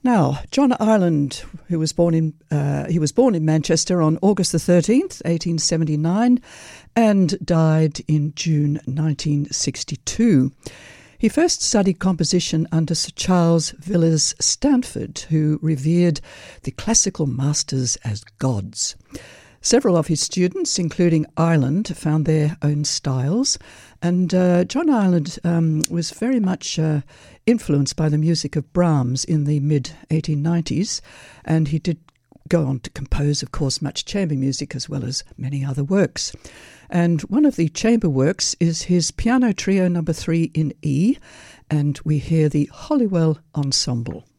Now, John Ireland, he was born in Manchester on August the 13th, 1879, and died in June 1962. He first studied composition under Sir Charles Villiers Stanford, who revered the classical masters as gods. Several of his students, including Ireland, found their own styles, and John Ireland was very much influenced by the music of Brahms in the mid-1890s, and he did go on to compose, of course, much chamber music as well as many other works. And one of the chamber works is his Piano Trio No. 3 in E, and we hear the Holywell Ensemble.